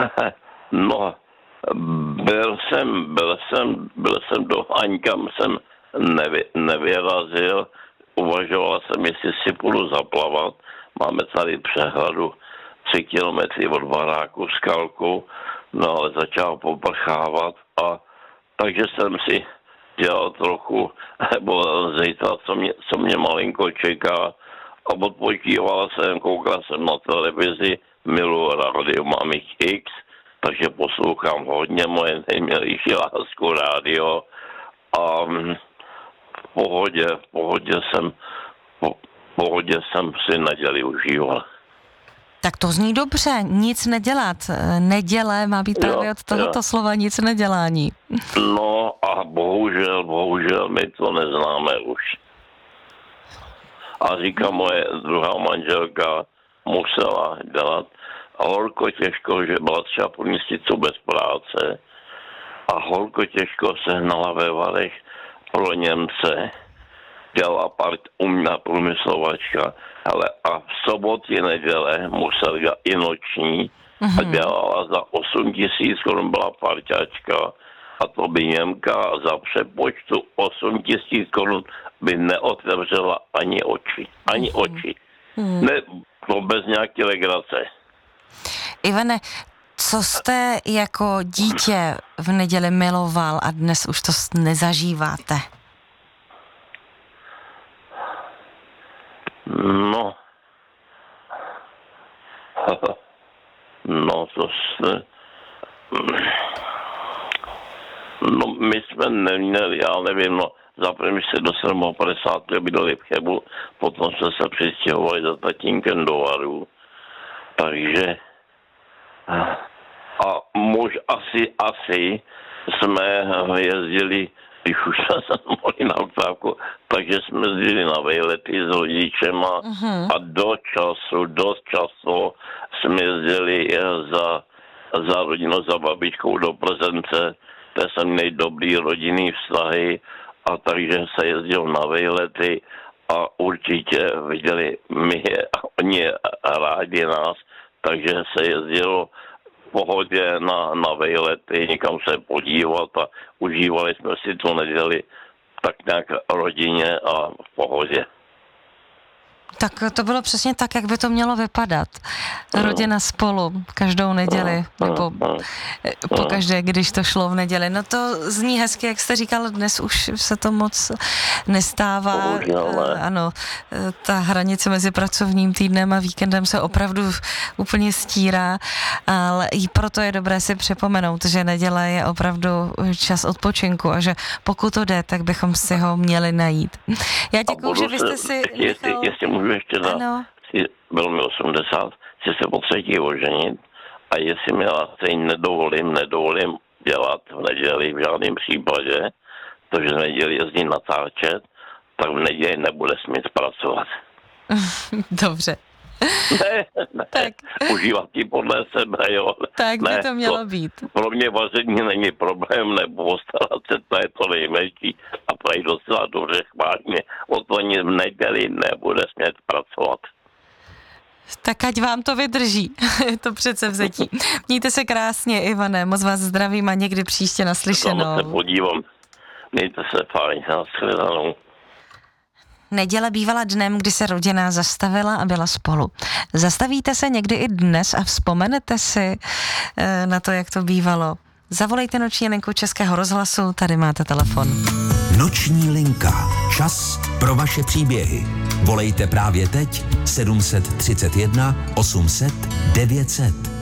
No, byl jsem doma, nikam jsem nevyrazil. Uvažoval jsem, jestli si půjdu zaplavat. Máme tady přehradu 3 kilometry od baráku Skalku, no ale začal poprchávat a takže jsem si dělal trochu, nebo zítra, co mě malinko čeká a odpočíval jsem, koukal jsem na televizi, miluji rádio, mám jich X, takže poslouchám hodně moje nejmilější lásku rádio a v pohodě jsem si neděli užíval. Tak to zní dobře, nic nedělat. Neděle má být právě od tohoto slova nic nedělání. No a bohužel my to neznáme už. A říká moje druhá manželka, musela dělat a holko těžko, že byla třeba po měsícu bez práce a holko těžko sehnala ve Varech pro Němce, dělala umělá průmyslovačka, ale a v sobotě neděle musela dělat i noční a dělala za 8 000 korun, byla parťačka a to by Němka za přepočtu 8 000 korun by neotevřela ani oči. Ne, to bez nějaké legrace. Ivane, co jste jako dítě v neděli miloval a dnes už to nezažíváte? No, to se... No, my jsme neměli, já nevím, za první se do 57. bydleli v Chebu, potom jsme se přistěhovali za tatínkem do Varu, takže a asi jsme jezdili, když už jsme mohli na Vltávku, takže jsme jezdili na vejlety s rodičema a dost času jsme jezdili za rodinou, za babičkou do Plzence, kde jsem měl dobrý rodinný vztahy a takže se jezdil na vejlety a určitě viděli oni rádi nás, takže se jezdilo v pohodě na vejlety, někam se podívat a užívali jsme si tu neděli tak nějak rodině a v pohodě. Tak to bylo přesně tak, jak by to mělo vypadat. Rodina spolu, každou neděli, nebo pokaždé, když to šlo v neděli. No to zní hezky, jak jste říkal, dnes už se to moc nestává. Ano, ta hranice mezi pracovním týdnem a víkendem se opravdu úplně stírá, ale i proto je dobré si připomenout, že neděle je opravdu čas odpočinku a že pokud to jde, tak bychom si ho měli najít. Já děkuju, že vy jste si... Jestli můžu ještě dát, bylo mi 80, chci se po třetí oženit a jestli mi vlastně nedovolím dělat v neděli v žádném případě, protože v neděli jezdí natáčet, tak v neděli nebude smět pracovat. Dobře. Ne, tak. Užívat ji podle sebe, jo. Tak by to mělo být. Pro mě vaření není problém, nebo postarat se, to je to nejmenší a prají docela dobře chválně. O to ani v neděli nebude smět pracovat. Tak ať vám to vydrží, to předsevzetí. Mějte se krásně, Ivane, moc vás zdravím a někdy příště naslyšenou. Tam se podívám, mějte se fajn, nashledanou. Neděle bývala dnem, kdy se rodina zastavila a byla spolu. Zastavíte se někdy i dnes a vzpomenete si na to, jak to bývalo? Zavolejte noční linku Českého rozhlasu, tady máte telefon. Noční linka. Čas pro vaše příběhy. Volejte právě teď 731 800 900.